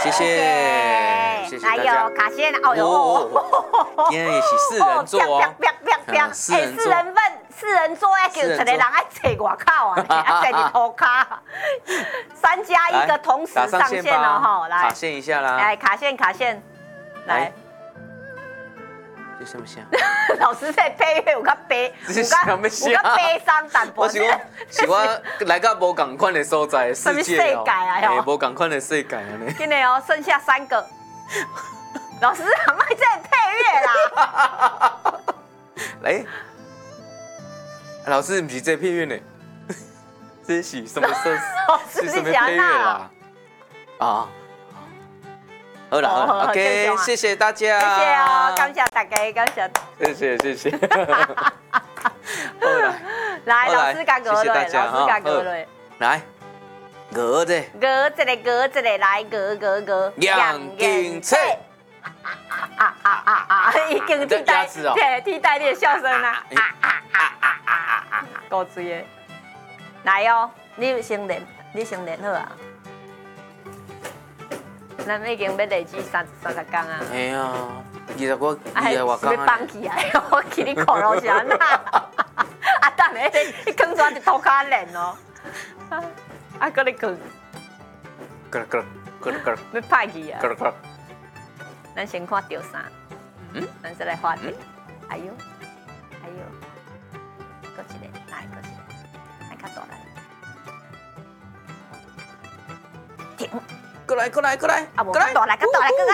谢谢谢大家。 还有卡线，哦哟， 今天也是四人座哦， 四人座要叫一个人爱坐外口啊，啊坐你头卡，3加1个同时上线了哈，来卡线一下啦， 来卡线，来。 这什么声？ 老师在配乐有较悲，有较悲伤淡薄。 我是来到无共款的所在世界哦，无共款的世界啊呢。 今年哦，剩下3个。老师很爱在配乐啦。 来，老师不是在配乐呢，这是什么设？ 是什么配乐啦？ 啊。好了 ，OK， 谢谢大家， 谢谢哦，感谢大家，感谢， 谢谢， 好了，来，老师甲歌嘞，老师甲歌嘞， 来，歌的， 歌一个，来歌， 杨金翠， 已经替代你的笑声啦，够嘴的，来哦，你先练好啊。咱已经要累积30天啊！ 哎呀，20外天啊！ 要放弃啊！我去你裤楼下那，啊，等下你扛抓一头壳练哦，啊，搁你扛，要派去啊！咱先看钓啥？咱再来画点。哎呦，搁一个，来，搁一个，来较大力。停。 过来， 啊，无大来，搁